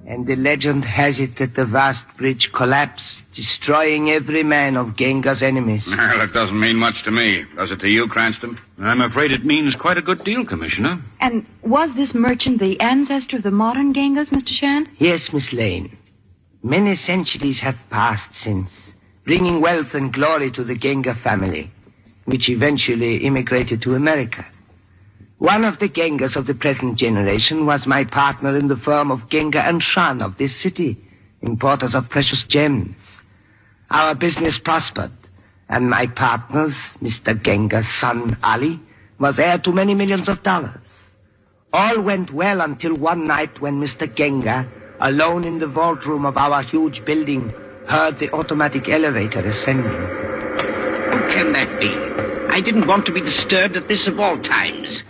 And the legend has it that the vast bridge collapsed, destroying every man of Genga's enemies. Well, it doesn't mean much to me. Does it to you, Cranston? I'm afraid it means quite a good deal, Commissioner. And was this merchant the ancestor of the modern Gengas, Mr. Shan? Yes, Miss Lane. Many centuries have passed since, bringing wealth and glory to the Genga family, which eventually immigrated to America. One of the Gengas of the present generation was my partner in the firm of Genga and Shan of this city, importers of precious gems. Our business prospered, and my partner's, Mr. Genga's son, Ali, was heir to many millions of dollars. All went well until one night when Mr. Genga, alone in the vault room of our huge building, heard the automatic elevator ascending. What can that be? I didn't want to be disturbed at this of all times.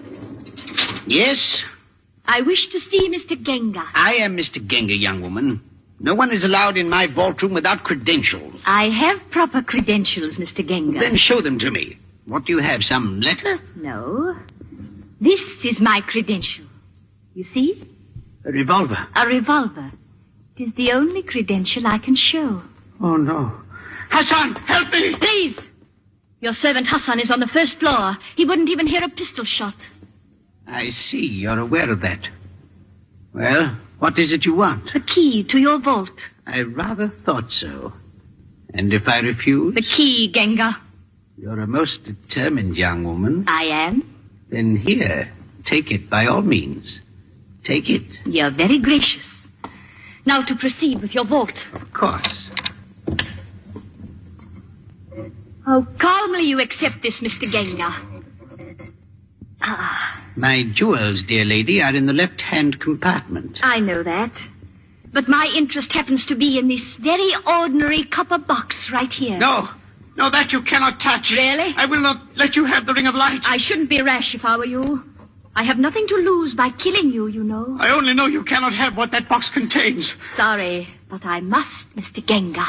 Yes? I wish to see Mr. Genga. I am Mr. Genga, young woman. No one is allowed in my vault room without credentials. I have proper credentials, Mr. Genga. Then show them to me. What do you have, some letter? No. This is my credential. You see? A revolver. A revolver. It is the only credential I can show. Oh, no. Hassan, help me! Please! Your servant Hassan is on the first floor. He wouldn't even hear a pistol shot. I see. You're aware of that. Well, what is it you want? The key to your vault. I rather thought so. And if I refuse? The key, Genga. You're a most determined young woman. I am. Then here, take it by all means. Take it. You're very gracious. Now to proceed with your vault. Of course. How calmly you accept this, Mr. Genga. My jewels, dear lady, are in the left-hand compartment. I know that. But my interest happens to be in this very ordinary copper box right here. No, that you cannot touch. Really? I will not let you have the Ring of Light. I shouldn't be rash if I were you. I have nothing to lose by killing you, you know. I only know you cannot have what that box contains. Sorry, but I must, Mr. Genga.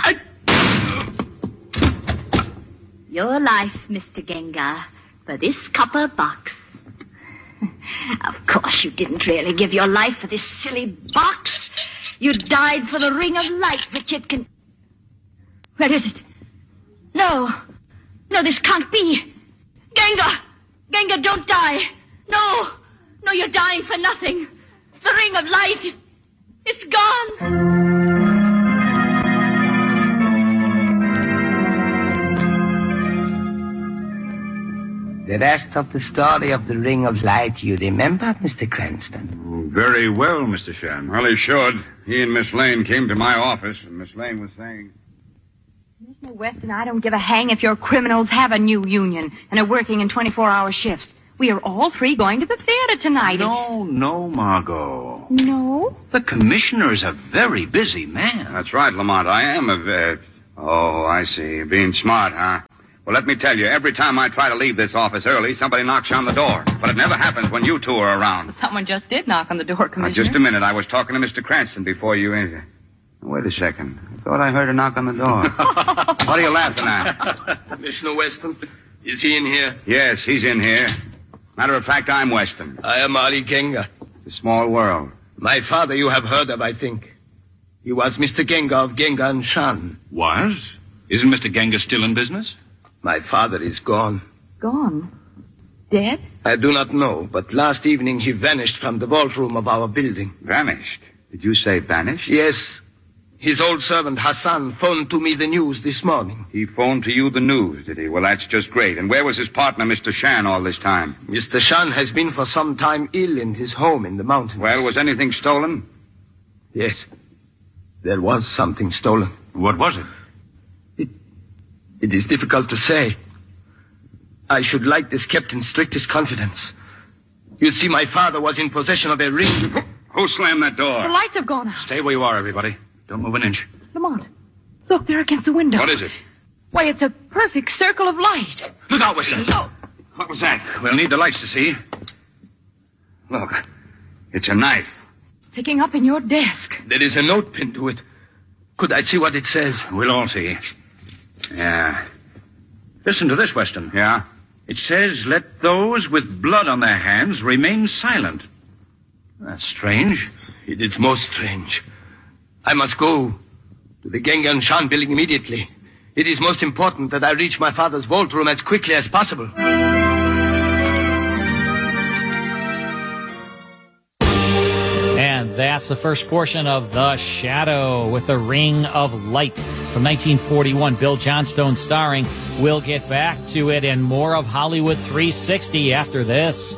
Your life, Mr. Genga, for this copper box. Of course, you didn't really give your life for this silly box. You died for the Ring of Light, which it can... Where is it? No, this can't be. Genga, don't die. No, you're dying for nothing. The Ring of Light, it's gone. The rest of the story of the Ring of Light you remember, Mr. Cranston? Very well, Mr. Shan. Well, he should. He and Miss Lane came to my office, and Miss Lane was saying... Commissioner Weston, I don't give a hang if your criminals have a new union and are working in 24-hour shifts. We are all three going to the theater tonight. No, Margot. No? The commissioner is a very busy man. That's right, Lamont. I am Oh, I see. Being smart, huh? Well, let me tell you, every time I try to leave this office early, somebody knocks on the door. But it never happens when you two are around. Someone just did knock on the door, Commissioner. Just a minute. I was talking to Mr. Cranston before you entered. Wait a second. I thought I heard a knock on the door. What are you laughing at? Commissioner Weston, is he in here? Yes, he's in here. Matter of fact, I'm Weston. I am Ali Genga. It's a small world. My father you have heard of, I think. He was Mr. Genga of Genga and Shan. Was? Isn't Mr. Genga still in business? My father is gone. Gone? Dead? I do not know, but last evening he vanished from the vault room of our building. Vanished? Did you say vanished? Yes. His old servant Hassan phoned to me the news this morning. He phoned to you the news, did he? Well, that's just great. And where was his partner, Mr. Shan, all this time? Mr. Shan has been for some time ill in his home in the mountains. Well, was anything stolen? Yes. There was something stolen. What was it? It is difficult to say. I should like this kept in strictest confidence. You see, my father was in possession of a ring. Who slammed that door? The lights have gone out. Stay where you are, everybody. Don't move an inch. Lamont, look, there against the window. What is it? Why, it's a perfect circle of light. Look out, Weston. Oh. What was that? We'll need the lights to see. Look, it's a knife. Sticking up in your desk. There is a note pinned to it. Could I see what it says? We'll all see. Yeah. Listen to this, Weston. Yeah? It says, let those with blood on their hands remain silent. That's strange. It is most strange. I must go to the Genga and Shan building immediately. It is most important that I reach my father's vault room as quickly as possible. And that's the first portion of The Shadow with the Ring of Light from 1941. Bill Johnstone starring. We'll get back to it and more of Hollywood 360 after this.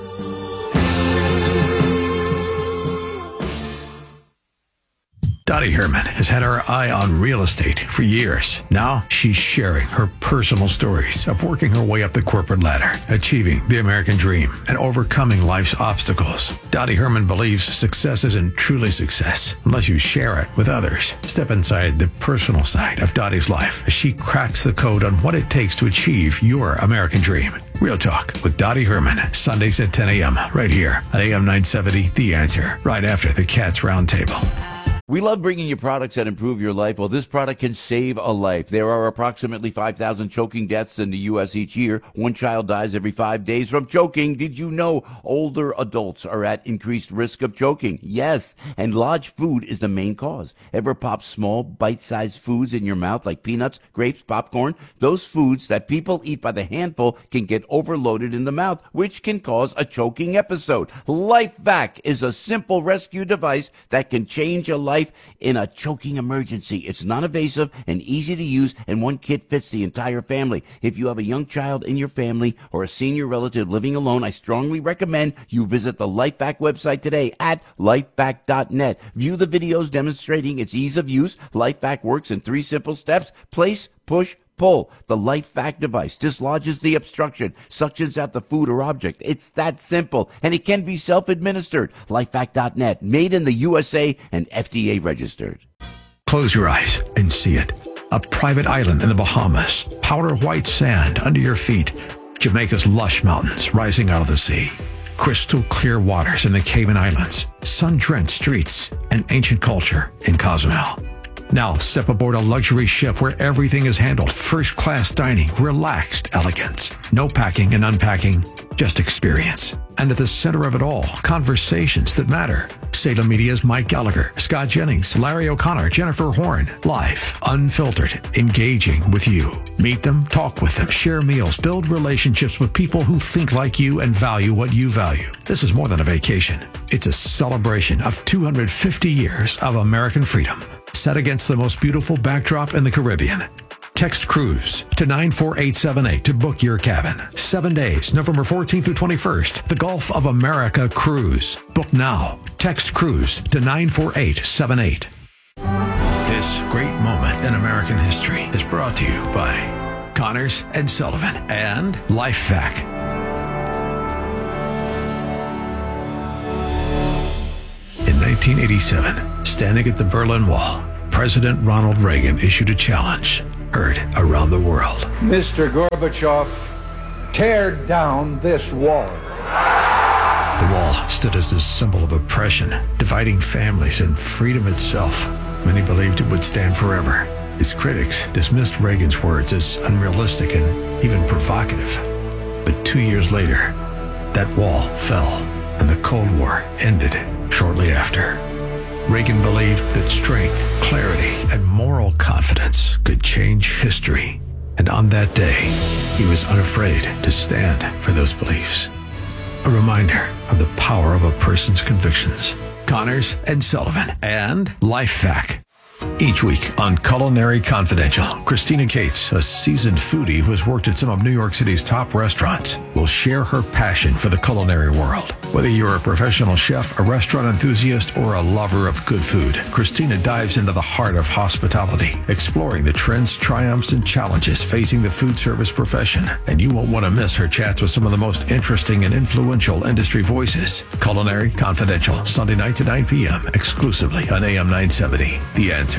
Dottie Herman has had her eye on real estate for years. Now she's sharing her personal stories of working her way up the corporate ladder, achieving the American dream, and overcoming life's obstacles. Dottie Herman believes success isn't truly success unless you share it with others. Step inside the personal side of Dottie's life as she cracks the code on what it takes to achieve your American dream. Real Talk with Dottie Herman, Sundays at 10 a.m. right here on AM 970, The Answer, right after the Cats Roundtable. We love bringing you products that improve your life. Well, this product can save a life. There are approximately 5,000 choking deaths in the U.S. each year. One child dies every 5 days from choking. Did you know older adults are at increased risk of choking? Yes, and large food is the main cause. Ever pop small, bite-sized foods in your mouth like peanuts, grapes, popcorn? Those foods that people eat by the handful can get overloaded in the mouth, which can cause a choking episode. LifeVac is a simple rescue device that can change a life in a choking emergency. It's non-invasive and easy to use, and one kit fits the entire family. If you have a young child in your family or a senior relative living alone, I strongly recommend you visit the LifeVac website today at lifevac.net. View the videos demonstrating its ease of use. LifeVac works in 3 simple steps: place, push, pull. The LifeVac device dislodges the obstruction, suctions out the food or object. It's that simple, and it can be self-administered. LifeVac.net, made in the USA and FDA registered. Close your eyes and see it. A private island in the Bahamas, powder white sand under your feet, Jamaica's lush mountains rising out of the sea, crystal clear waters in the Cayman Islands, sun-drenched streets, and ancient culture in Cozumel. Now step aboard a luxury ship where everything is handled. First-class dining, relaxed elegance. No packing and unpacking, just experience. And at the center of it all, conversations that matter. Salem Media's Mike Gallagher, Scott Jennings, Larry O'Connor, Jennifer Horn. Live, unfiltered, engaging with you. Meet them, talk with them, share meals, build relationships with people who think like you and value what you value. This is more than a vacation. It's a celebration of 250 years of American freedom, set against the most beautiful backdrop in the Caribbean. Text cruise to 94878 to book your cabin. 7 days, November 14th through 21st. The Gulf of America Cruise. Book now. Text cruise to 94878. This great moment in American history is brought to you by Connors and Sullivan and LifeVac. In 1987, standing at the Berlin Wall, President Ronald Reagan issued a challenge heard around the world. Mr. Gorbachev, tear down this wall. The wall stood as a symbol of oppression, dividing families and freedom itself. Many believed it would stand forever. His critics dismissed Reagan's words as unrealistic and even provocative. But 2 years later, that wall fell and the Cold War ended shortly after. Reagan believed that strength, clarity, and moral confidence could change history. And on that day, he was unafraid to stand for those beliefs. A reminder of the power of a person's convictions. Connors and Sullivan and LifeVac. Each week on Culinary Confidential, Christina Cates, a seasoned foodie who has worked at some of New York City's top restaurants, will share her passion for the culinary world. Whether you're a professional chef, a restaurant enthusiast, or a lover of good food, Christina dives into the heart of hospitality, exploring the trends, triumphs, and challenges facing the food service profession. And you won't want to miss her chats with some of the most interesting and influential industry voices. Culinary Confidential, Sunday nights at 9 p.m., exclusively on AM 970. The Answer.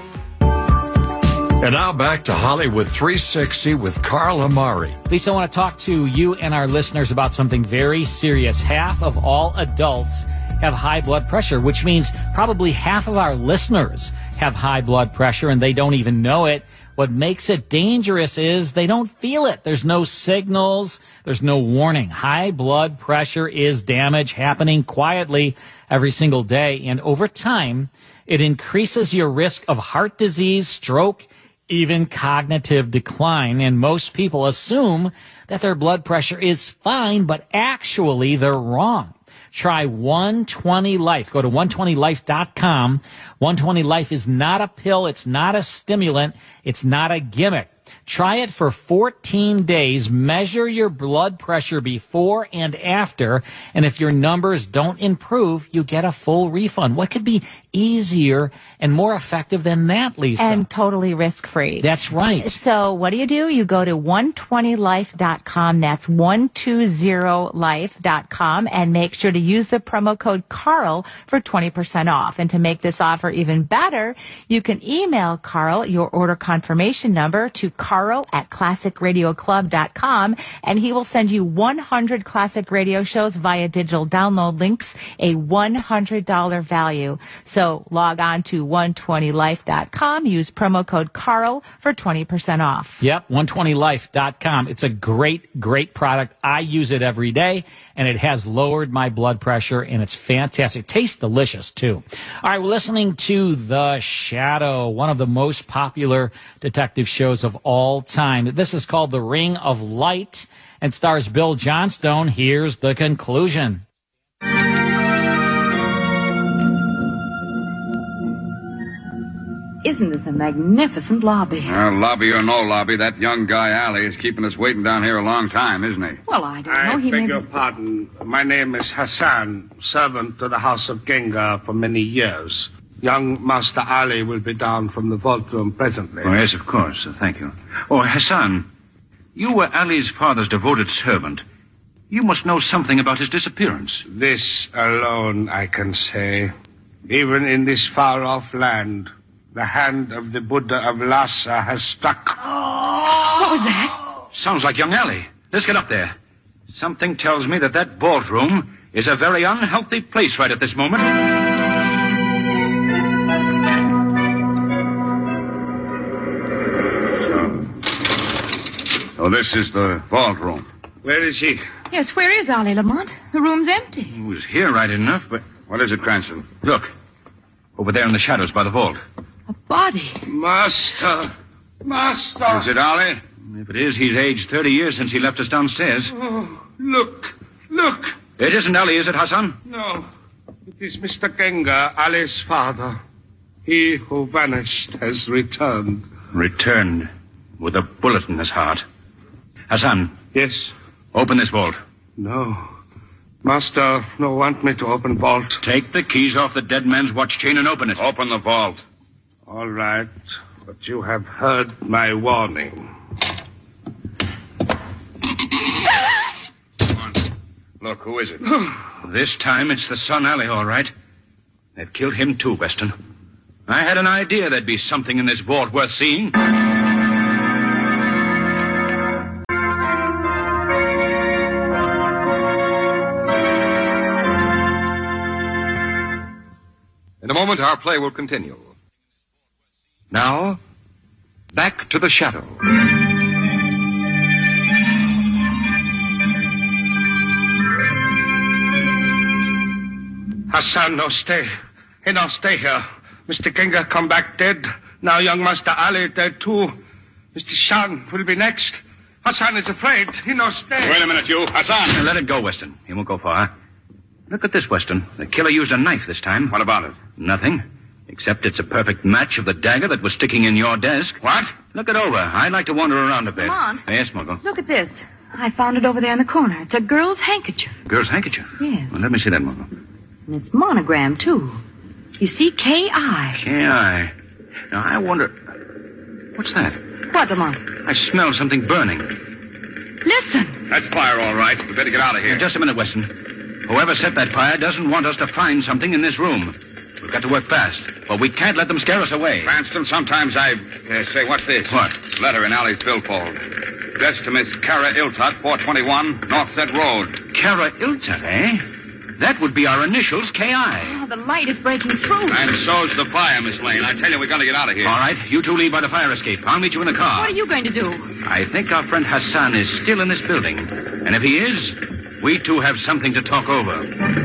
And now back to Hollywood 360 with Carl Amari. Lisa, I want to talk to you and our listeners about something very serious. Half of all adults have high blood pressure, which means probably half of our listeners have high blood pressure and they don't even know it. What makes it dangerous is they don't feel it. There's no signals. There's no warning. High blood pressure is damage happening quietly every single day. And over time, it increases your risk of heart disease, stroke, even cognitive decline. And most people assume that their blood pressure is fine, but actually they're wrong. Try 120 Life. Go to 120life.com. 120 Life is not a pill. It's not a stimulant. It's not a gimmick. Try it for 14 days. Measure your blood pressure before and after. And if your numbers don't improve, you get a full refund. What could be easier and more effective than that, Lisa? And totally risk-free. That's right. So what do? You go to 120life.com. That's 120life.com. And make sure to use the promo code Carl for 20% off. And to make this offer even better, you can email Carl your order confirmation number to Carl@classicradioclub.com, and he will send you 100 classic radio shows via digital download links, a $100 value. So log on to 120life.com, use promo code Carl for 20% off. Yep, 120life.com. It's a great, great product. I use it every day, and it has lowered my blood pressure, and it's fantastic. It tastes delicious, too. All right, we're listening to The Shadow, one of the most popular detective shows of all time. This is called The Ring of Light and stars Bill Johnstone. Here's the conclusion. Isn't this a magnificent lobby? Well, lobby or no lobby, that young guy, Allie, is keeping us waiting down here a long time, isn't he? Well, I don't know. He beg may your be... pardon. My name is Hassan, servant to the House of Gengar for many years. Young Master Ali will be down from the vault room presently. Oh, yes, of course. Thank you. Oh, Hassan, you were Ali's father's devoted servant. You must know something about his disappearance. This alone I can say. Even in this far-off land, the hand of the Buddha of Lhasa has struck. What was that? Sounds like young Ali. Let's get up there. Something tells me that vault room is a very unhealthy place right at this moment. So this is the vault room. Where is he? Yes, where is Ali Lamont? The room's empty. He was here right enough, but... What is it, Cranston? Look. Over there in the shadows by the vault. A body. Master! Master! Is it Ali? If it is, he's aged 30 years since he left us downstairs. Oh, look! Look! It isn't Ali, is it, Hassan? No. It is Mr. Gengar, Ali's father. He who vanished has returned. Returned with a bullet in his heart. Hassan. Yes? Open this vault. No. Master, no want me to open vault. Take the keys off the dead man's watch chain and open it. Open the vault. All right. But you have heard my warning. Come on. Look, who is it? This time it's the son Ali, all right. They've killed him too, Weston. I had an idea there'd be something in this vault worth seeing. In a moment, our play will continue. Now, back to the shadow. Hassan, no stay. He no stay here. Mr. Gengar come back dead. Now young Master Ali dead too. Mr. Shan will be next. Hassan is afraid. He no stay. Wait a minute, you. Hassan! Now, let it go, Weston. He won't go far. Look at this, Weston. The killer used a knife this time. What about it? Nothing. Except it's a perfect match of the dagger that was sticking in your desk. What? Look it over. I'd like to wander around a bit. Come on. Yes, Muggle. Look at this. I found it over there in the corner. It's a girl's handkerchief. Girl's handkerchief? Yes. Well, let me see that, Muggle. And it's monogrammed, too. You see, K.I. K.I. Now, I wonder... What's that? What, Lamont? I smell something burning. Listen. That's fire, all right. We better get out of here. Now, just a minute, Weston. Whoever set that fire doesn't want us to find something in this room. We've got to work fast, but we can't let them scare us away. Cranston, sometimes I... say, what's this? What? Letter in Ali's billfold. Addressed to Miss Kara Iltott, 421 North Set Road. Kara Iltott, eh? That would be our initials, K.I. Oh, the light is breaking through. And so's the fire, Miss Lane. I tell you, we got to get out of here. All right, you two leave by the fire escape. I'll meet you in the car. What are you going to do? I think our friend Hassan is still in this building. And if he is, we two have something to talk over.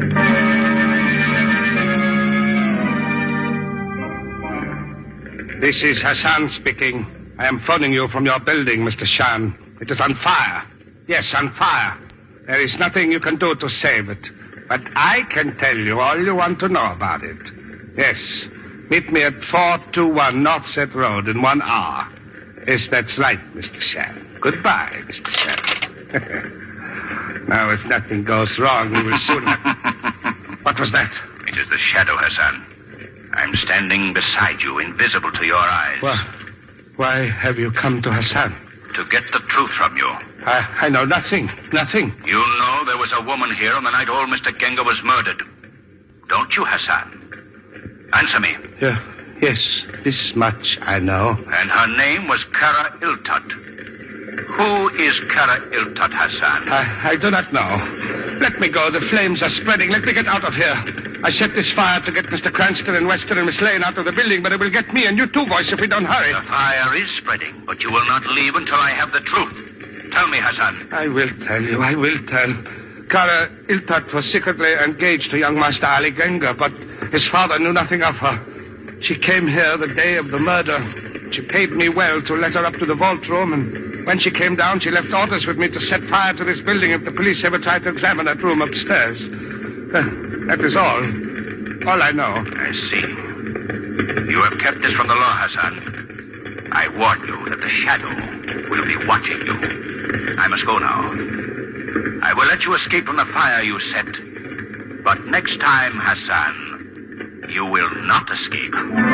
This is Hassan speaking. I am phoning you from your building, Mr. Shan. It is on fire. Yes, on fire. There is nothing you can do to save it. But I can tell you all you want to know about it. Yes. Meet me at 421 North Set Road in 1 hour. Yes, that's right, Mr. Shan. Goodbye, Mr. Shan. Now, if nothing goes wrong, we will soon have... What was that? It is the shadow, Hassan. I'm standing beside you, invisible to your eyes. Why have you come to Hassan? To get the truth from you. I know nothing. Nothing. You know there was a woman here on the night old Mr. Genga was murdered. Don't you, Hassan? Answer me. Yes, this much I know. And her name was Kara Iltat. Who is Kara Iltat, Hassan? I do not know. Let me go. The flames are spreading. Let me get out of here. I set this fire to get Mr. Cranston and Weston and Miss Lane out of the building, but it will get me and you too, Voice, if we don't hurry. The fire is spreading, but you will not leave until I have the truth. Tell me, Hassan. I will tell you. I will tell. Kara Iltat was secretly engaged to young Master Ali Genga, but his father knew nothing of her. She came here the day of the murder. She paid me well to let her up to the vault room, and when she came down, she left orders with me to set fire to this building if the police ever tried to examine that room upstairs. That is all. All I know. I see. You have kept this from the law, Hassan. I warn you that the shadow will be watching you. I must go now. I will let you escape from the fire you set. But next time, Hassan, you will not escape.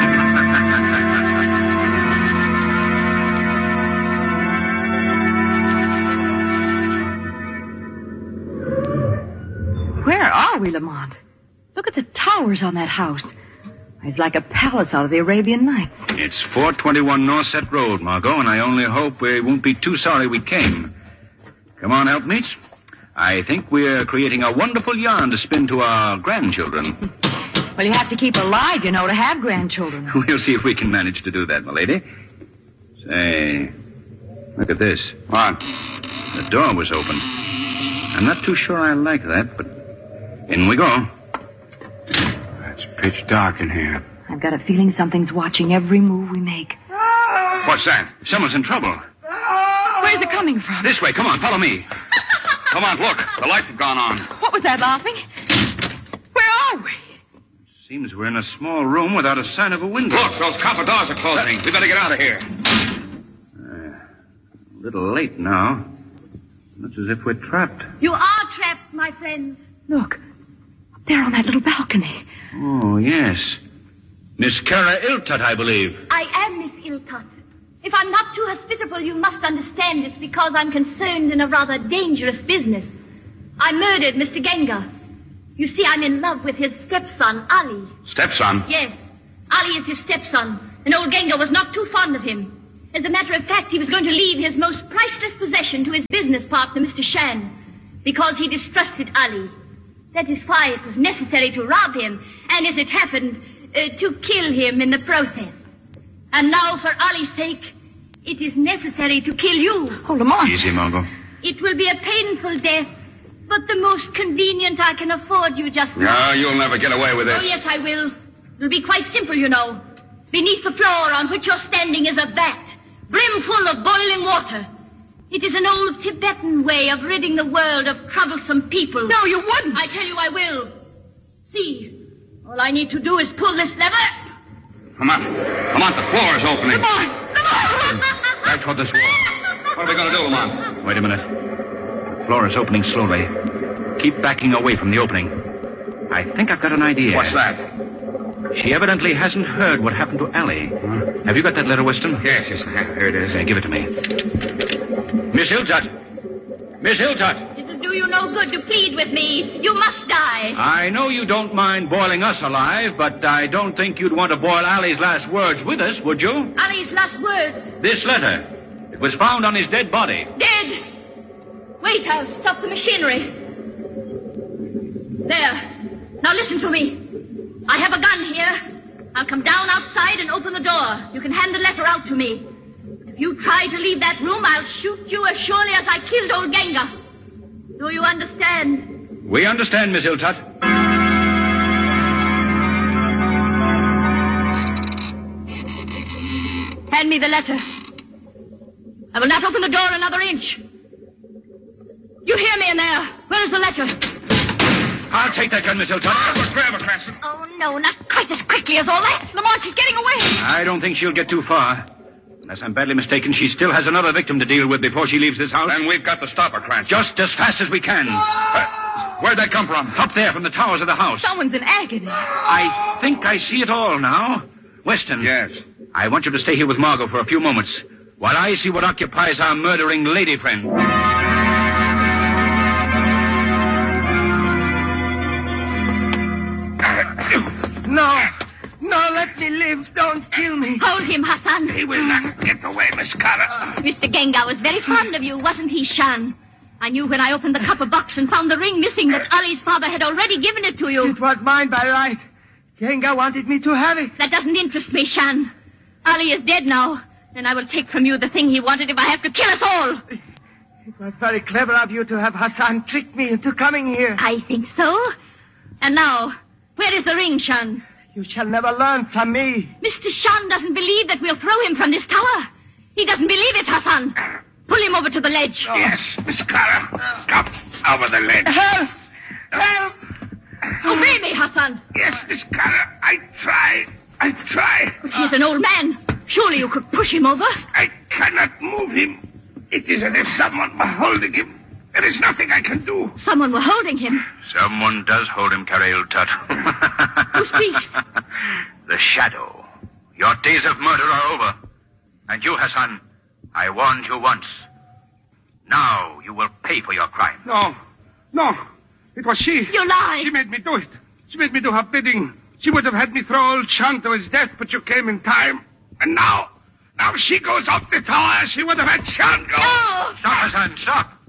Where are we, Lamont? Look at the towers on that house. It's like a palace out of the Arabian Nights. It's 421 North Set Road, Margot, and I only hope we won't be too sorry we came. Come on, helpmeets. I think we're creating a wonderful yarn to spin to our grandchildren. Well, you have to keep alive, you know, to have grandchildren. We'll see if we can manage to do that, my lady. Say, look at this. What? The door was open. I'm not too sure I like that, but in we go. It's pitch dark in here. I've got a feeling something's watching every move we make. What's that? Someone's in trouble. Where's it coming from? This way. Come on, follow me. Come on, look. The lights have gone on. What was that, laughing? Where are we? Seems we're in a small room without a sign of a window. Look, those copper doors are closing. We better get out of here. A little late now. Looks as if we're trapped. You are trapped, my friends. Look, up there on that little balcony. Oh, yes. Miss Kara Iltat, I believe. I am Miss Iltat. If I'm not too hospitable, you must understand it's because I'm concerned in a rather dangerous business. I murdered Mr. Genga. You see, I'm in love with his stepson, Ali. Stepson? Yes. Ali is his stepson, and old Genga was not too fond of him. As a matter of fact, he was going to leave his most priceless possession to his business partner, Mr. Shan, because he distrusted Ali. That is why it was necessary to rob him, and as it happened, to kill him in the process. And now, for Ali's sake, it is necessary to kill you. Oh, Lamont. Easy, Margot. It will be a painful death, but the most convenient I can afford you just now. No, you'll never get away with it. Oh, yes, I will. It'll be quite simple, you know. Beneath the floor on which you're standing is a vat, brim full of boiling water. It is an old Tibetan way of ridding the world of troublesome people. No, you wouldn't. I tell you I will. See, all I need to do is pull this lever. Come on. Come on, the floor is opening. Come on. Right toward this wall. What are we going to do, Lamont? Wait a minute. The floor is opening slowly. Keep backing away from the opening. I think I've got an idea. What's that? She evidently hasn't heard what happened to Ali. Huh? Have you got that letter, Weston? Yes, I have. Here it is. Give it to me. Miss Iltat! Miss Iltat! It'll do you no good to plead with me. You must die. I know you don't mind boiling us alive, but I don't think you'd want to boil Ali's last words with us, would you? Ali's last words. This letter. It was found on his dead body. Dead? Wait, I'll stop the machinery. There. Now listen to me. I have a gun here. I'll come down outside and open the door. You can hand the letter out to me. If you try to leave that room, I'll shoot you as surely as I killed old Genga. Do you understand? We understand, Miss Iltot. Hand me the letter. I will not open the door another inch. You hear me in there? Where is the letter? I'll take that gun, Miss Iltot. Grab her, Cranston. Oh, no, not quite as quickly as all that. Lamont, she's getting away. I don't think she'll get too far. Unless I'm badly mistaken, she still has another victim to deal with before she leaves this house. Then we've got to stop her, Cranston. Just as fast as we can. Where'd that come from? Up there, from the towers of the house. Someone's in agony. I think I see it all now. Weston. Yes. I want you to stay here with Margot for a few moments while I see what occupies our murdering lady friend. No, let me live. Don't kill me. Hold him, Hassan. He will not get away, Miss Kara. Mr. Genga was very fond of you, wasn't he, Shan? I knew when I opened the copper box and found the ring missing that Ali's father had already given it to you. It was mine by right. Genga wanted me to have it. That doesn't interest me, Shan. Ali is dead now, and I will take from you the thing he wanted if I have to kill us all. It was very clever of you to have Hassan trick me into coming here. I think so. And now, where is the ring, Shan? You shall never learn from me. Mr. Shan doesn't believe that we'll throw him from this tower. He doesn't believe it, Hassan. Pull him over to the ledge. Yes, Miss Kara. Come over the ledge. Help! Help! Obey me, Hassan. Yes, Miss Kara. I try. But he's an old man. Surely you could push him over. I cannot move him. It is as if someone were holding him. There is nothing I can do. Someone were holding him. Someone does hold him, Kara Iltot. Who speaks? The Shadow. Your days of murder are over. And you, Hassan, I warned you once. Now you will pay for your crime. No. It was she. You lie. She made me do it. She made me do her bidding. She would have had me throw old Shan to his death, but you came in time. And now she goes up the tower. She would have had Shan go. No! Stop, Hassan, stop.